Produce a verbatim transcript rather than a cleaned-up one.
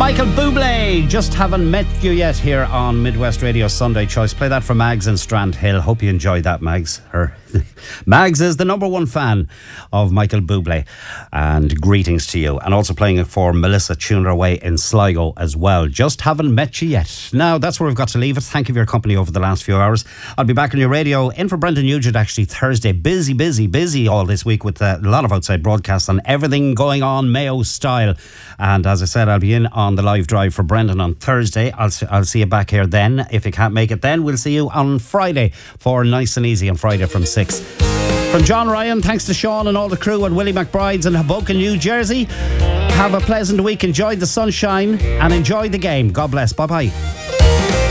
Michael Bublé, just haven't met you yet here on Midwest Radio Sunday Choice. Play that for Mags in Strand Hill. Hope you enjoyed that, Mags. Her Mags is the number one fan of Michael Bublé, and greetings to you. And also playing it for Melissa Tuner away in Sligo as well. Just haven't met you yet. Now that's where we've got to leave it. Thank you for your company over the last few hours. I'll be back on your radio in for Brendan Nugent actually Thursday. Busy, busy, busy all this week with uh, a lot of outside broadcasts and everything going on Mayo style. And as I said, I'll be in on the live drive for Brendan on Thursday. I'll I'll see you back here then. If you can't make it then, we'll see you on Friday for Nice and Easy on Friday from six. From John Ryan, thanks to Sean and all the crew at Willie McBride's in Hoboken, New Jersey. Have a pleasant week, enjoy the sunshine and enjoy the game. God bless. Bye bye.